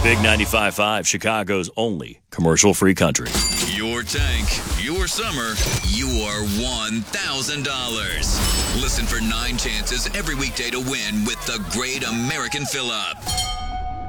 Big 95.5, Chicago's only commercial-free country. Your tank, your summer, your $1,000. Listen for 9 chances every weekday to win with the Great American Fill-Up.